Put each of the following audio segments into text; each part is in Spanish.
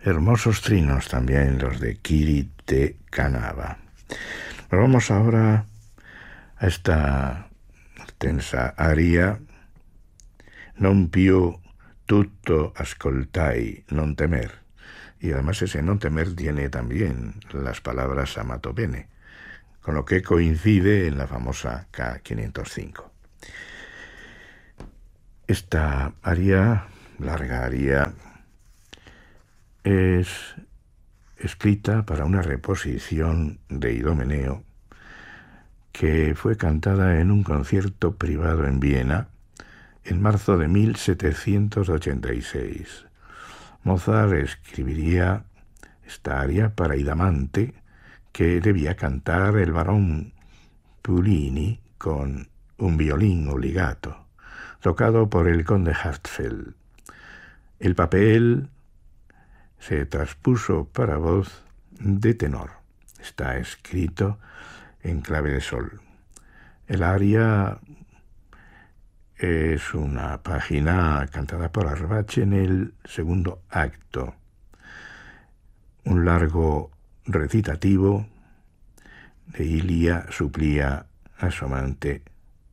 Hermosos trinos también los de Kiri Te Kanava. Nos vamos ahora a esta tensa aria Non più tutto ascoltai, non temer. Y además ese non temer tiene también las palabras amato bene, con lo que coincide en la famosa K505. Esta aria, larga aria, es escrita para una reposición de Idomeneo que fue cantada en un concierto privado en Viena en marzo de 1786. Mozart escribiría esta aria para Idamante, que debía cantar el barón Puccini con un violín obbligato, tocado por el conde Hartfeld. El papel se transpuso para voz de tenor. Está escrito en clave de sol. El aria es una página cantada por Arbache en el segundo acto. Un largo recitativo de Ilia suplica a su amante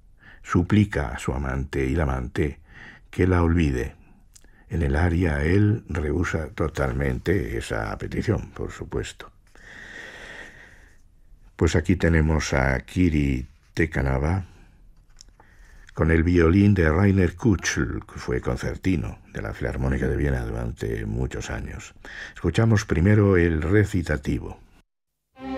Idamante que la olvide. En el aria él rehúsa totalmente esa petición, por supuesto. Pues aquí tenemos a Kiri Te Kanava con el violín de Rainer Kutschl, que fue concertino de la Filarmónica de Viena durante muchos años. Escuchamos primero el recitativo.